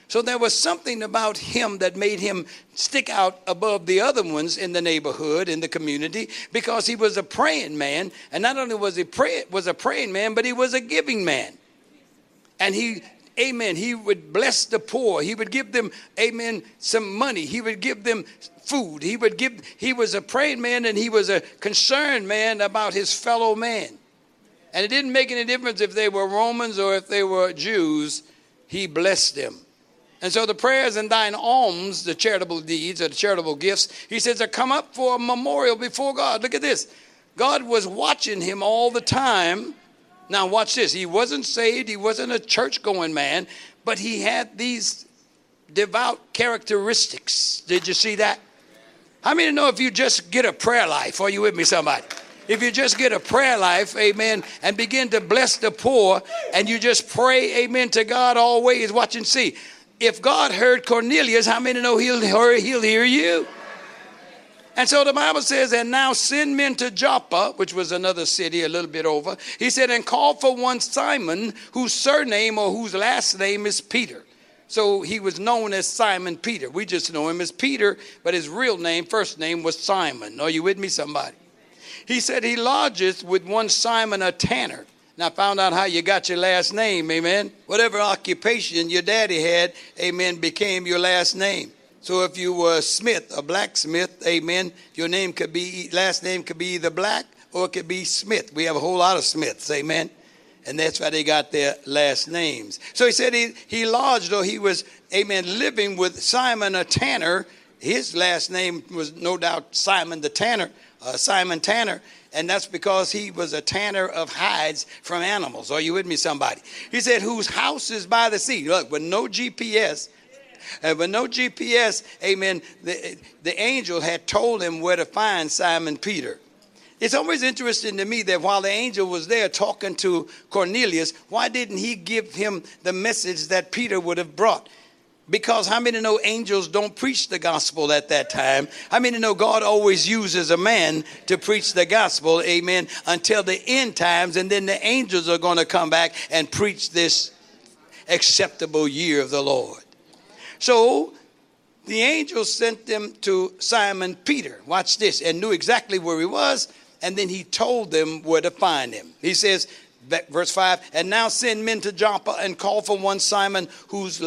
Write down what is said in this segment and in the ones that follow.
So there was something about him that made him stick out above the other ones in the neighborhood, in the community, because he was a praying man. And not only was he a praying man, but he was a giving man. And he would bless the poor. He would give them, amen, some money. He would give them food. He was a praying man, and he was a concerned man about his fellow man. And it didn't make any difference if they were Romans or if they were Jews. He blessed them. And so the prayers and thine alms, the charitable deeds or the charitable gifts, he says, are come up for a memorial before God. Look at this. God was watching him all the time. Now watch this. He wasn't saved. He wasn't a church-going man, but he had these devout characteristics. Did you see that? How many know if you just get a prayer life? Are you with me, somebody? If you just get a prayer life, amen, and begin to bless the poor, and you just pray, amen, to God always, watch and see. If God heard Cornelius, how many know he'll hear you? And so the Bible says, and now send men to Joppa, which was another city a little bit over. He said, and call for one Simon, whose surname or whose last name is Peter. So he was known as Simon Peter. We just know him as Peter, but his real name, first name was Simon. Are you with me, somebody? He said he lodgeth with one Simon a tanner. Now, I found out how you got your last name, amen. Whatever occupation your daddy had, amen, became your last name. So if you were a smith, a blacksmith, amen, your last name could be either Black or it could be Smith. We have a whole lot of Smiths, amen. And that's why they got their last names. So he said he lodged, or he was, amen, living with Simon a tanner. His last name was no doubt Simon the Tanner, Simon Tanner. And that's because he was a tanner of hides from animals. Are you with me, somebody? He said, whose house is by the sea. Look, with no GPS, amen, the angel had told him where to find Simon Peter. It's always interesting to me that while the angel was there talking to Cornelius, why didn't he give him the message that Peter would have brought? Because how many know angels don't preach the gospel at that time? How many know God always uses a man to preach the gospel, amen, until the end times, and then the angels are going to come back and preach this acceptable year of the Lord. So the angel sent them to Simon Peter, watch this, and knew exactly where he was, and then he told them where to find him. He says, verse 5, and now send men to Joppa and call for one Simon, whose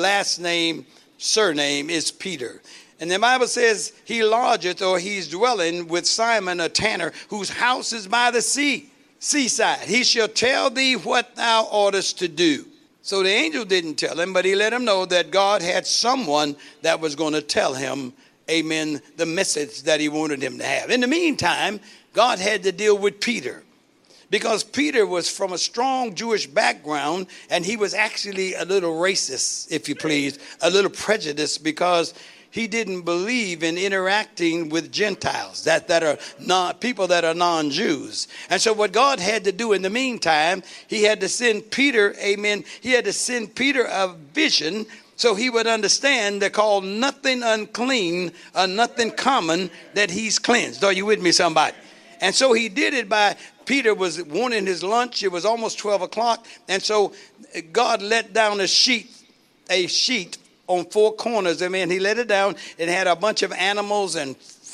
surname is Peter. And the Bible says he lodgeth, or he's dwelling with Simon a tanner, whose house is by the seaside. He shall tell thee what thou oughtest to do. So the angel didn't tell him, but he let him know that God had someone that was going to tell him, amen, the message that he wanted him to have. In the meantime, God had to deal with Peter. Because Peter was from a strong Jewish background, and he was actually a little racist, if you please, a little prejudiced, because he didn't believe in interacting with Gentiles, that are not people that are non-Jews. And so what God had to do in the meantime, he had to send Peter, amen, he had to send Peter a vision so he would understand they're called nothing unclean or nothing common that he's cleansed. Are you with me, somebody? And so he did it by, Peter was wanting his lunch. It was almost 12 o'clock. And so God let down a sheet on four corners. Amen. He let it down. It had a bunch of animals and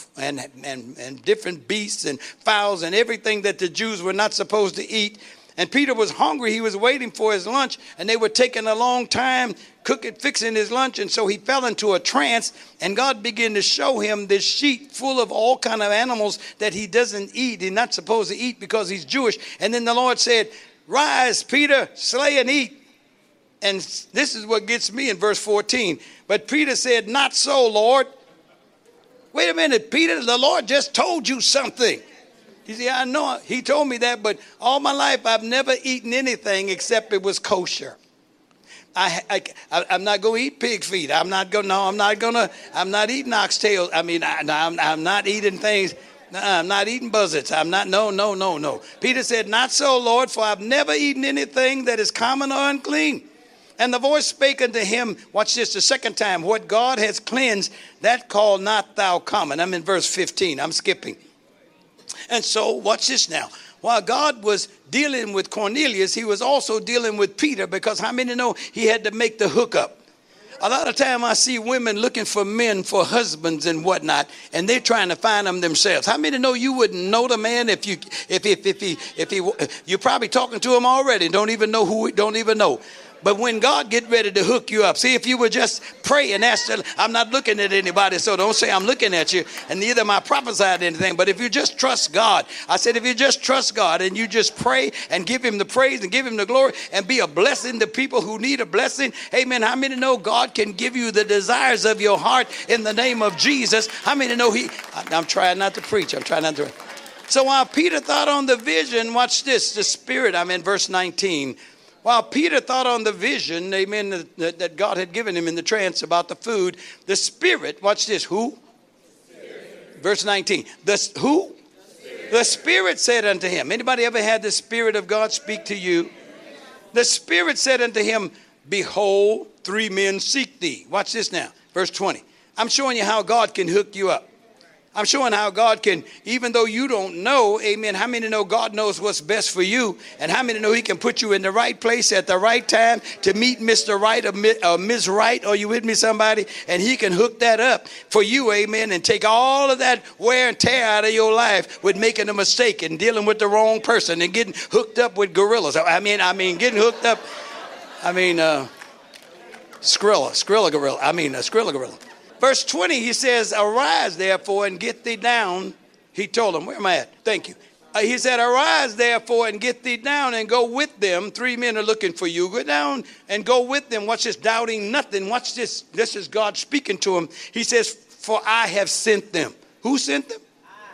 different beasts and fowls and everything that the Jews were not supposed to eat. And Peter was hungry. He was waiting for his lunch, and they were taking a long time fixing his lunch. And so he fell into a trance, and God began to show him this sheet full of all kind of animals that he doesn't eat. He's not supposed to eat because he's Jewish. And then the Lord said, rise, Peter, slay and eat. And this is what gets me in verse 14. But Peter said, not so, Lord. Wait a minute, Peter, the Lord just told you something. He said, I know he told me that, but all my life I've never eaten anything except it was kosher. I'm not going to eat pig feet. I'm not eating oxtails. I'm not eating things. I'm not eating buzzards. No. Peter said, not so, Lord, for I've never eaten anything that is common or unclean. And the voice spake unto him, watch this, the second time, what God has cleansed, that call not thou common. I'm in verse 15. I'm skipping. And so, watch this now. While God was dealing with Cornelius, he was also dealing with Peter, because how many know he had to make the hookup? A lot of time I see women looking for men for husbands and whatnot, and they're trying to find them themselves. How many know you wouldn't know the man if you're probably talking to him already, don't even know who, don't even know. But when God get ready to hook you up, see, if you would just pray and ask, I'm not looking at anybody, so don't say I'm looking at you, and neither am I prophesied anything. But if you just trust God, I said, if you just trust God and you just pray and give him the praise and give him the glory and be a blessing to people who need a blessing, amen. How many know God can give you the desires of your heart in the name of Jesus? How many know I'm trying not to preach. I'm trying not to. So while Peter thought on the vision, watch this, the Spirit, I'm in verse 19. While Peter thought on the vision, amen, that God had given him in the trance about the food, the Spirit, watch this, who? Verse 19. Who? The Spirit said unto him. Anybody ever had the Spirit of God speak to you? The Spirit said unto him, behold, 3 men seek thee. Watch this now. Verse 20. I'm showing you how God can hook you up. I'm showing how God can, even though you don't know, amen, how many know God knows what's best for you? And how many know he can put you in the right place at the right time to meet Mr. Right or Ms. Right? Are you with me, somebody? And he can hook that up for you, amen, and take all of that wear and tear out of your life with making a mistake and dealing with the wrong person and getting hooked up with gorillas. I mean, getting hooked up, Skrilla gorilla. Verse 20, he says, arise, therefore, and get thee down. He told him, where am I at? Thank you. He said, arise, therefore, and get thee down and go with them. 3 men are looking for you. Go down and go with them. Watch this, doubting nothing. Watch this. This is God speaking to him. He says, for I have sent them. Who sent them?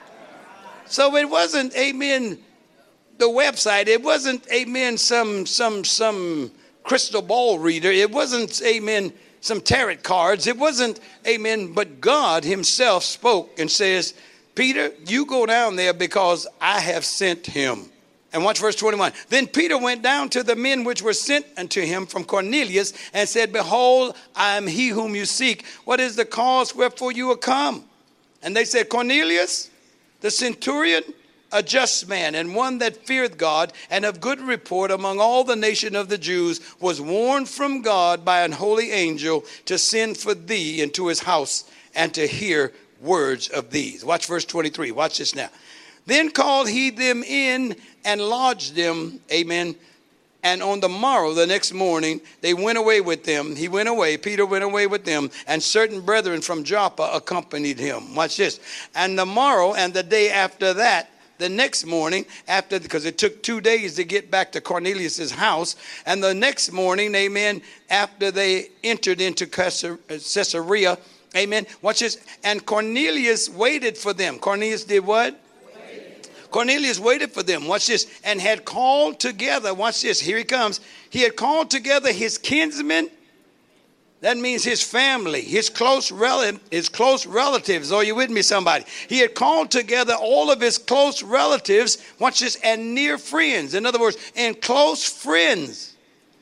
So it wasn't, amen, the website. It wasn't, amen, some crystal ball reader. It wasn't, amen, some tarot cards. It wasn't, amen, but God himself spoke and says, Peter, you go down there because I have sent him. And watch verse 21. Then Peter went down to the men which were sent unto him from Cornelius and said, behold, I am he whom you seek. What is the cause wherefore you are come? And they said, Cornelius, the centurion, a just man, and one that feared God, and of good report among all the nation of the Jews, was warned from God by an holy angel to send for thee into his house and to hear words of these. Watch verse 23. Watch this now. Then called he them in and lodged them, amen. And on the morrow, the next morning, they went away with them. He went away, Peter went away with them, and certain brethren from Joppa accompanied him. Watch this. And the morrow and the day after that, the next morning, because it took 2 days to get back to Cornelius's house, and the next morning, amen, after they entered into Caesarea, amen, watch this, and Cornelius waited for them. Cornelius did what? Cornelius waited for them, watch this, and had called together, watch this, here he comes, he had called together his kinsmen. That means his family, his close relatives. Are you with me, somebody? He had called together all of his close relatives, watch this, and near friends. In other words, and close friends.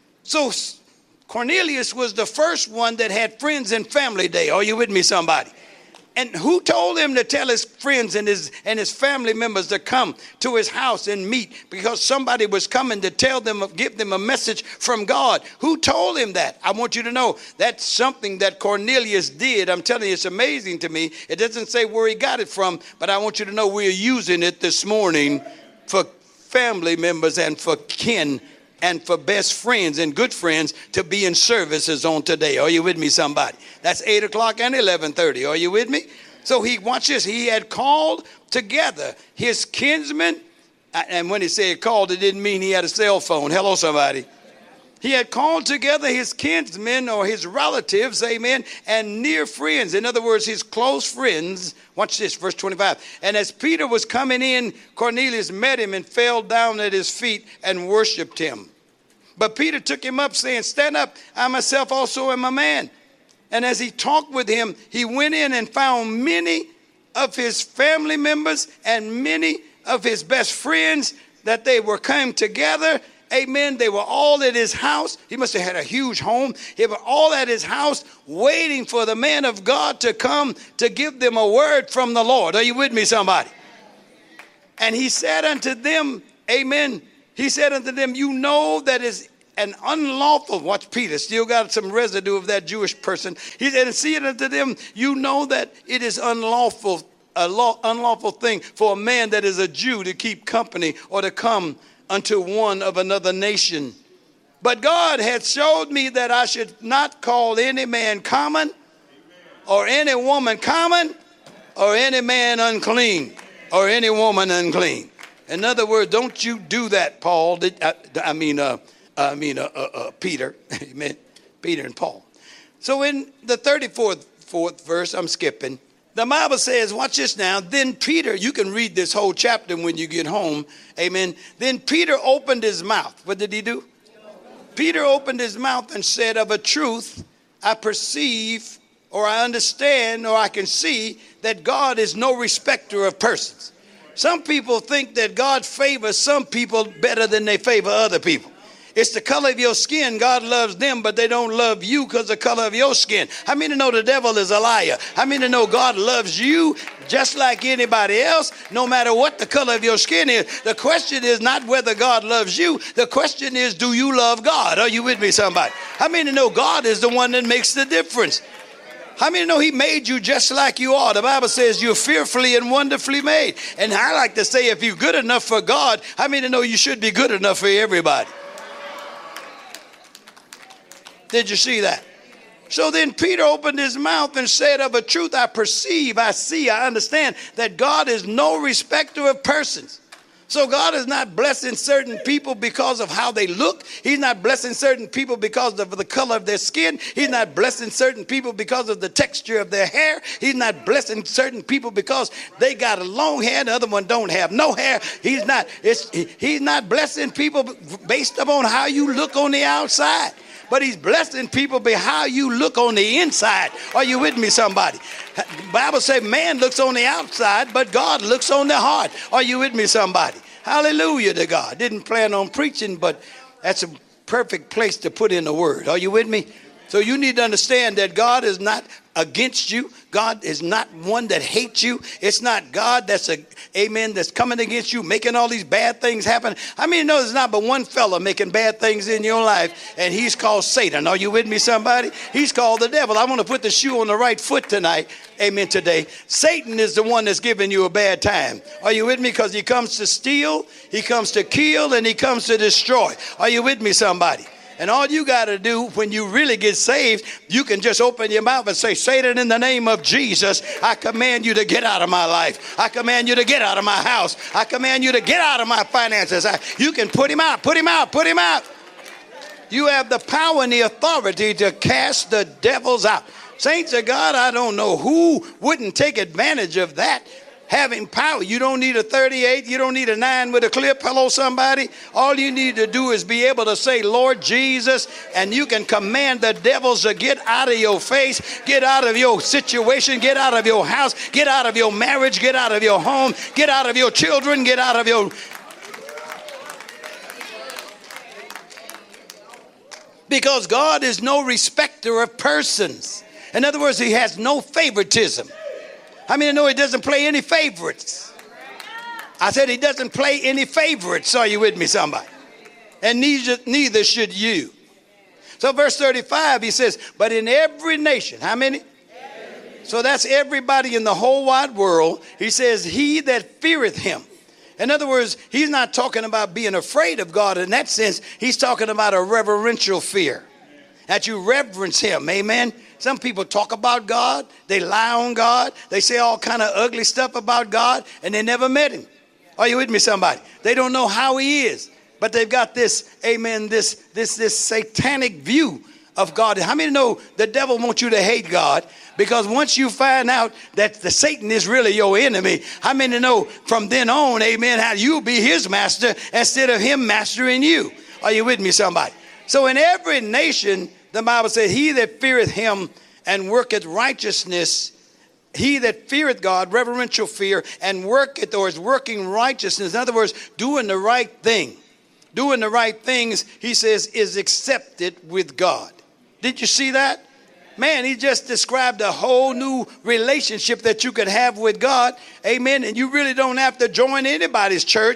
So Cornelius was the first one that had friends and family day. Are you with me, somebody? And who told him to tell his friends and his family members to come to his house and meet? Because somebody was coming to tell them, give them a message from God. Who told him that? I want you to know that's something that Cornelius did. I'm telling you, it's amazing to me. It doesn't say where he got it from, but I want you to know we're using it this morning for family members and for kin and for best friends and good friends to be in services on today. Are you with me, somebody? That's 8 o'clock and 11:30. Are you with me? So watch this. He had called together his kinsmen. And when he said called, it didn't mean he had a cell phone. Hello, somebody. He had called together his kinsmen or his relatives, amen, and near friends. In other words, his close friends. Watch this, verse 25. And as Peter was coming in, Cornelius met him and fell down at his feet and worshiped him. But Peter took him up, saying, stand up, I myself also am a man. And as he talked with him, he went in and found many of his family members and many of his best friends that they were come together. Amen. They were all at his house. He must have had a huge home. They were all at his house waiting for the man of God to come to give them a word from the Lord. Are you with me, somebody? And he said unto them, amen. He said unto them, you know that an unlawful, watch Peter, still got some residue of that Jewish person. He said, and see it unto them, you know that it is unlawful, unlawful thing for a man that is a Jew to keep company or to come unto one of another nation. But God had showed me that I should not call any man common, or any woman common, or any man unclean, or any woman unclean. In other words, don't you do that, Paul. Peter. Amen. Peter and Paul. So in the 34th verse, I'm skipping. The Bible says, watch this now. Then Peter, you can read this whole chapter when you get home. Amen. Then Peter opened his mouth. What did he do? Peter opened his mouth and said, of a truth, I perceive, or I understand, or I can see that God is no respecter of persons. Some people think that God favors some people better than they favor other people. It's the color of your skin. God loves them, but they don't love you because of the color of your skin. How many know the devil is a liar? How many know God loves you just like anybody else, no matter what the color of your skin is? The question is not whether God loves you. The question is, do you love God? Are you with me, somebody? How many know God is the one that makes the difference? How many know he made you just like you are? The Bible says you're fearfully and wonderfully made. And I like to say, if you're good enough for God, how many know you should be good enough for everybody? Did you see that? So then Peter opened his mouth and said, of a truth, I perceive, I see, I understand that God is no respecter of persons. So God is not blessing certain people because of how they look. He's not blessing certain people because of the color of their skin. He's not blessing certain people because of the texture of their hair. He's not blessing certain people because they got a long hair and the other one don't have no hair. He's not blessing people based upon how you look on the outside. But he's blessing people by how you look on the inside. Are you with me, somebody? The Bible says man looks on the outside, but God looks on the heart. Are you with me, somebody? Hallelujah to God. Didn't plan on preaching, but that's a perfect place to put in the word. Are you with me? So you need to understand that God is not against you. God is not one that hates you. It's not God that's that's coming against you, making all these bad things happen. I mean, no, there's not but one fella making bad things in your life, and he's called Satan. Are you with me, somebody? He's called the devil. I want to put the shoe on the right foot tonight. Amen. Today, Satan is the one that's giving you a bad time. Are you with me? Because he comes to steal, he comes to kill, and he comes to destroy. Are you with me, somebody? And all you got to do when you really get saved, you can just open your mouth and say, Satan, in the name of Jesus, I command you to get out of my life. I command you to get out of my house. I command you to get out of my finances. You can put him out, put him out, put him out. You have the power and the authority to cast the devils out. Saints of God, I don't know who wouldn't take advantage of that. Having power. You don't need a 38. You don't need a 9 with a clip. Hello, somebody. All you need to do is be able to say, Lord Jesus, and you can command the devils to get out of your face, get out of your situation, get out of your house, get out of your marriage, get out of your home, get out of your children, get out of your... Because God is no respecter of persons. In other words, he has no favoritism. I mean, no, he doesn't play any favorites. I said he doesn't play any favorites. Are you with me, somebody? And neither should you. So verse 35, he says, but in every nation, how many? So that's everybody in the whole wide world. He says, he that feareth him. In other words, he's not talking about being afraid of God in that sense. He's talking about a reverential fear. That you reverence him. Amen. Some people talk about God. They lie on God. They say all kind of ugly stuff about God, and they never met him. Are you with me, somebody? They don't know how he is, but they've got this, amen, this satanic view of God. How many know the devil wants you to hate God? Because once you find out that the Satan is really your enemy, how many know from then on, amen, how you'll be his master instead of him mastering you? Are you with me, somebody? So in every nation, the Bible says, he that feareth him and worketh righteousness, he that feareth God, reverential fear, and worketh, or is working righteousness. In other words, doing the right thing. Doing the right things, he says, is accepted with God. Did you see that? Man, he just described a whole new relationship that you could have with God. Amen. And you really don't have to join anybody's church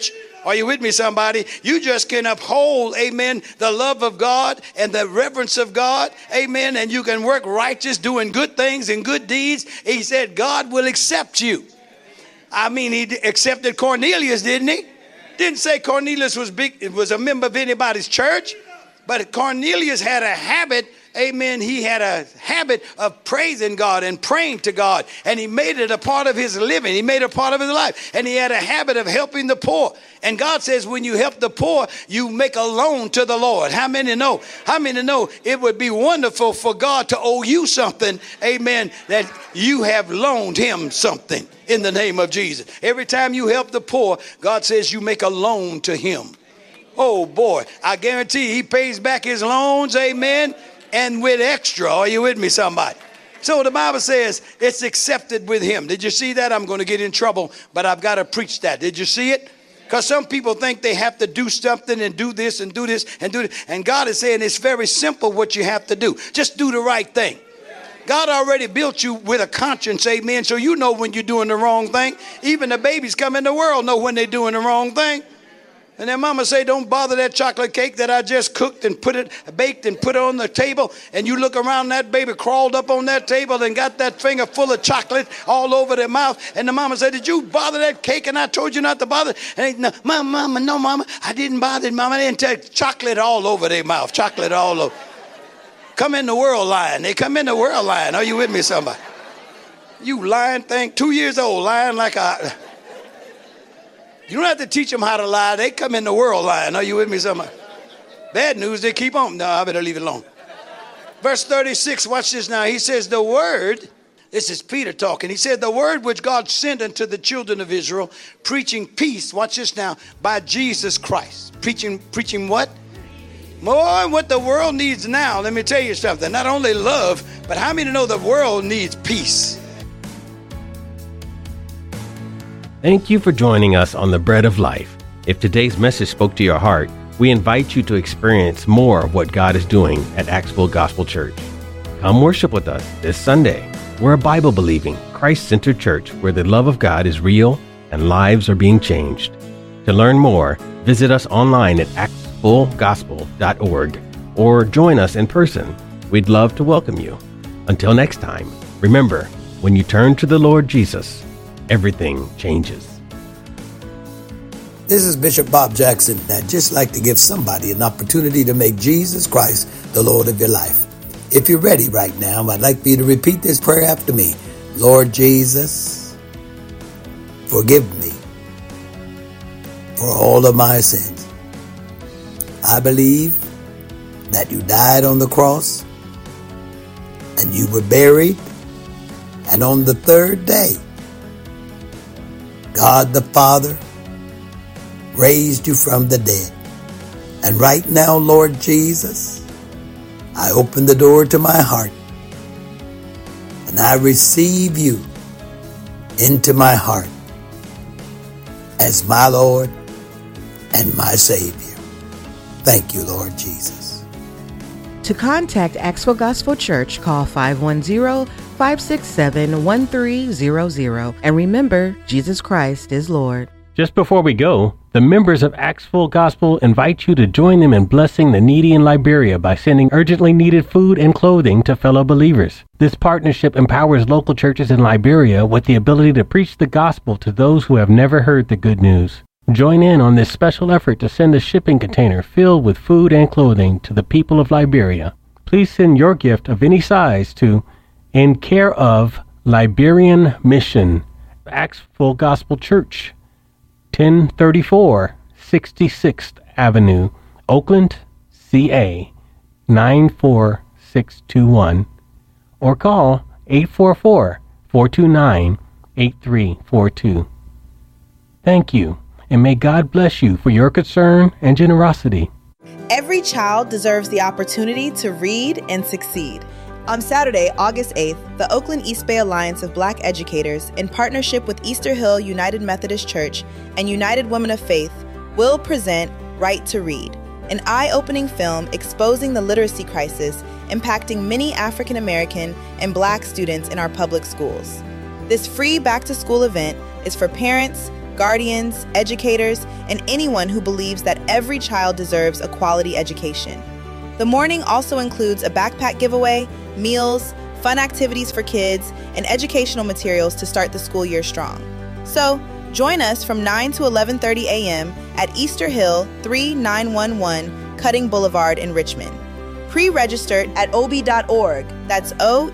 Are you with me, somebody? You just can uphold, amen, the love of God and the reverence of God, amen, and you can work righteous, doing good things and good deeds. He said God will accept you. I mean, he accepted Cornelius, didn't he? Didn't say Cornelius was big, it was a member of anybody's church, but Cornelius had a habit. Amen. He had a habit of praising God and praying to God, and he made it a part of his living. He made it a part of his life, and he had a habit of helping the poor. And God says when you help the poor, you make a loan to the Lord. How many know? How many know it would be wonderful for God to owe you something? Amen. That you have loaned him something in the name of Jesus. Every time you help the poor, God says you make a loan to him. Oh boy, I guarantee he pays back his loans. Amen. And with extra. Are you with me, somebody? So the Bible says it's accepted with him. Did you see that? I'm going to get in trouble, but I've got to preach that. Did you see it? Because some people think they have to do something and do this and do this and do this. And God is saying it's very simple what you have to do. Just do the right thing. God already built you with a conscience, amen. So you know when you're doing the wrong thing. Even the babies come in the world know when they're doing the wrong thing. And their mama say, don't bother that chocolate cake that I just cooked and baked and put it on the table. And you look around, that baby crawled up on that table and got that finger full of chocolate all over their mouth. And the mama said, did you bother that cake? And I told you not to bother. And no, mama, I didn't bother it, mama. I didn't tell chocolate all over their mouth, chocolate all over. Come in the world lying. They come in the world lying. Are you with me, somebody? You lying thing, 2 years old, lying like a... You don't have to teach them how to lie. They come in the world lying. Are you with me, somebody? Bad news, they keep on. No, I better leave it alone. Verse 36, watch this now. He says, the word, this is Peter talking. He said, the word which God sent unto the children of Israel, preaching peace, watch this now, by Jesus Christ. Preaching what? More what the world needs now. Let me tell you something. Not only love, but how many know the world needs peace? Thank you for joining us on The Bread of Life. If today's message spoke to your heart, we invite you to experience more of what God is doing at Axville Gospel Church. Come worship with us this Sunday. We're a Bible-believing, Christ-centered church where the love of God is real and lives are being changed. To learn more, visit us online at axvillegospel.org or join us in person. We'd love to welcome you. Until next time, remember, when you turn to the Lord Jesus, everything changes. This is Bishop Bob Jackson. I'd just like to give somebody an opportunity to make Jesus Christ the Lord of your life. If you're ready right now, I'd like for you to repeat this prayer after me. Lord Jesus, forgive me for all of my sins. I believe that you died on the cross and you were buried, and on the third day, God the Father raised you from the dead. And right now, Lord Jesus, I open the door to my heart and I receive you into my heart as my Lord and my Savior. Thank you, Lord Jesus. To contact Axville Gospel Church, call 510-567-1300. And remember, Jesus Christ is Lord. Just before we go, the members of Axville Gospel invite you to join them in blessing the needy in Liberia by sending urgently needed food and clothing to fellow believers. This partnership empowers local churches in Liberia with the ability to preach the gospel to those who have never heard the good news. Join in on this special effort to send a shipping container filled with food and clothing to the people of Liberia. Please send your gift of any size to In Care of Liberian Mission, Axville Gospel Church, 1034 66th Avenue, Oakland, CA 94621, or call 844-429-8342. Thank you, and may God bless you for your concern and generosity. Every child deserves the opportunity to read and succeed. On Saturday, August 8th, the Oakland East Bay Alliance of Black Educators, in partnership with Easter Hill United Methodist Church and United Women of Faith, will present Right to Read, an eye-opening film exposing the literacy crisis impacting many African American and Black students in our public schools. This free back-to-school event is for parents, guardians, educators, and anyone who believes that every child deserves a quality education. The morning also includes a backpack giveaway, meals, fun activities for kids, and educational materials to start the school year strong. So, join us from 9 to 11:30 a.m. at Easter Hill 3911 Cutting Boulevard in Richmond. Pre-registered at oabe.org, that's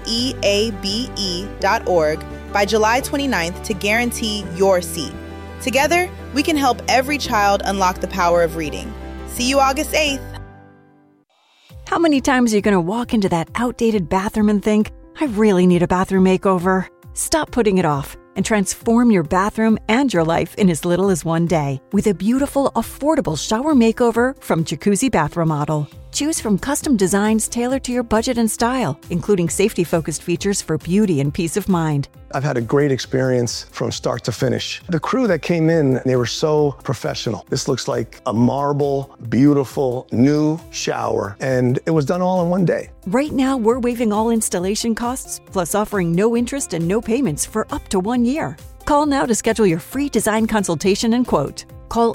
OEABE.org, by July 29th to guarantee your seat. Together, we can help every child unlock the power of reading. See you August 8th. How many times are you going to walk into that outdated bathroom and think, I really need a bathroom makeover? Stop putting it off and transform your bathroom and your life in as little as one day with a beautiful, affordable shower makeover from Jacuzzi Bath Remodel. Choose from custom designs tailored to your budget and style, including safety-focused features for beauty and peace of mind. I've had a great experience from start to finish. The crew that came in, they were so professional. This looks like a marble, beautiful, new shower, and it was done all in one day. Right now, we're waiving all installation costs, plus offering no interest and no payments for up to 1 year. Call now to schedule your free design consultation and quote. Call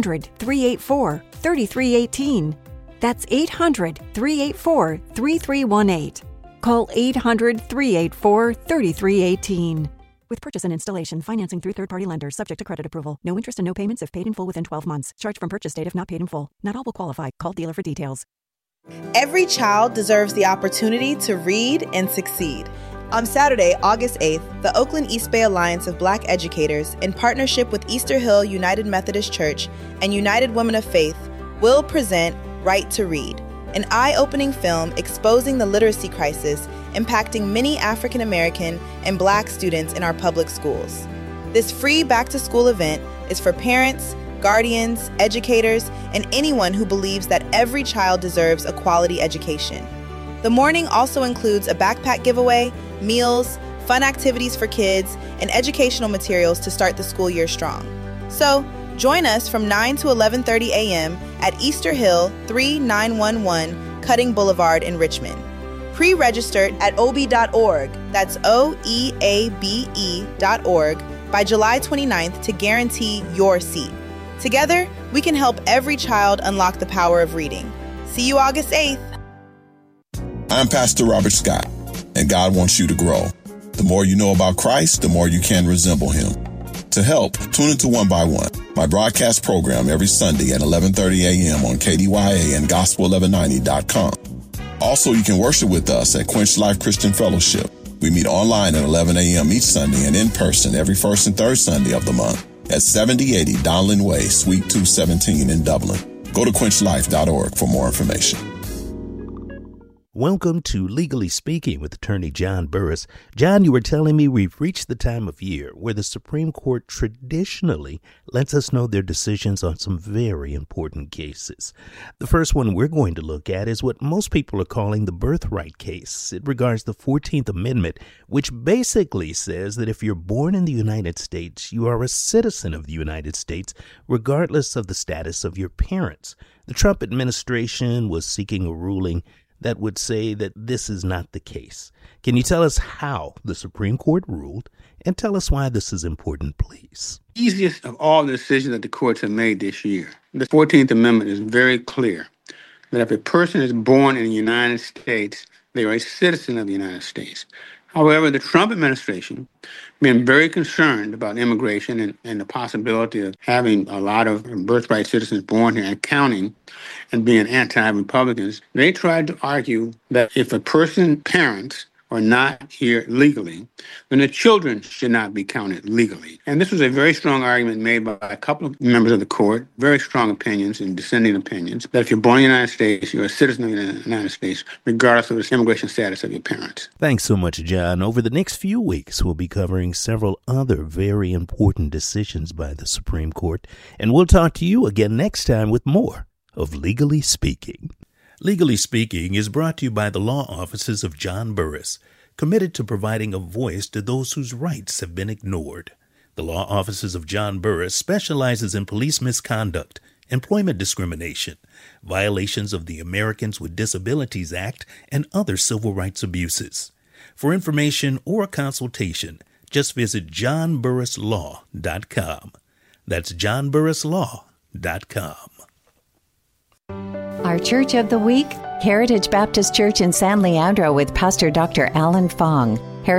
800-384-3318. That's 800-384-3318. Call 800-384-3318. With purchase and installation, financing through third-party lenders, subject to credit approval. No interest and no payments if paid in full within 12 months. Charge from purchase date if not paid in full. Not all will qualify. Call dealer for details. Every child deserves the opportunity to read and succeed. On Saturday, August 8th, the Oakland East Bay Alliance of Black Educators, in partnership with Easter Hill United Methodist Church and United Women of Faith, will present Right to Read, an eye-opening film exposing the literacy crisis impacting many African American and Black students in our public schools. This free back-to-school event is for parents, guardians, educators, and anyone who believes that every child deserves a quality education. The morning also includes a backpack giveaway, meals, fun activities for kids, and educational materials to start the school year strong. So, join us from 9 to 11:30 a.m. at Easter Hill 3911 Cutting Boulevard in Richmond. Pre-registered at oabe.org, that's OEABE.org, by July 29th to guarantee your seat. Together, we can help every child unlock the power of reading. See you August 8th. I'm Pastor Robert Scott, and God wants you to grow. The more you know about Christ, the more you can resemble him. To help, tune into One by One, my broadcast program every Sunday at 11:30 a.m. on KDYA and Gospel1190.com. Also, you can worship with us at Quench Life Christian Fellowship. We meet online at 11 a.m. each Sunday and in person every first and third Sunday of the month at 7080 Donlin Way, Suite 217 in Dublin. Go to quenchlife.org for more information. Welcome to Legally Speaking with Attorney John Burris. John, you were telling me we've reached the time of year where the Supreme Court traditionally lets us know their decisions on some very important cases. The first one we're going to look at is what most people are calling the birthright case. It regards the 14th Amendment, which basically says that if you're born in the United States, you are a citizen of the United States, regardless of the status of your parents. The Trump administration was seeking a ruling that would say that this is not the case. Can you tell us how the Supreme Court ruled and tell us why this is important, please? Easiest of all the decisions that the courts have made this year. The 14th Amendment is very clear that if a person is born in the United States, they are a citizen of the United States. However, the Trump administration, being very concerned about immigration and the possibility of having a lot of birthright citizens born here and counting and being anti-Republicans, they tried to argue that if a person's parents are not here legally, then the children should not be counted legally. And this was a very strong argument made by a couple of members of the court, very strong opinions and dissenting opinions, that if you're born in the United States, you're a citizen of the United States, regardless of the immigration status of your parents. Thanks so much, John. Over the next few weeks, we'll be covering several other very important decisions by the Supreme Court, and we'll talk to you again next time with more of Legally Speaking. Legally Speaking is brought to you by the law offices of John Burris, committed to providing a voice to those whose rights have been ignored. The law offices of John Burris specializes in police misconduct, employment discrimination, violations of the Americans with Disabilities Act, and other civil rights abuses. For information or a consultation, just visit johnburrislaw.com. That's johnburrislaw.com. Our Church of the Week, Heritage Baptist Church in San Leandro with Pastor Dr. Alan Fong.